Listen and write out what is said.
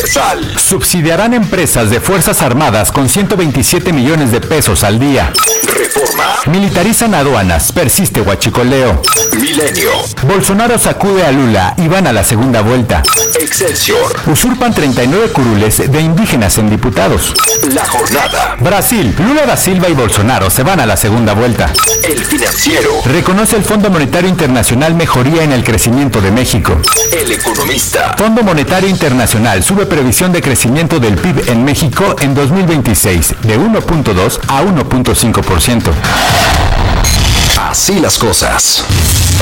Universal. Subsidiarán empresas de Fuerzas Armadas con 127 millones de pesos al día. Reforma. Militarizan aduanas, persiste huachicoleo. Milenio. Bolsonaro sacude a Lula y van a la segunda vuelta. Excelsior. Usurpan 39 curules de indígenas en diputados. La Jornada. Brasil, Lula da Silva y Bolsonaro se van a la segunda vuelta. El Financiero. Reconoce el Fondo Monetario Internacional mejoría en el crecimiento de México. El Economista. Fondo Monetario Internacional sube previsión de crecimiento del PIB en México en 2026 de 1.2 a 1.5%. Así las cosas.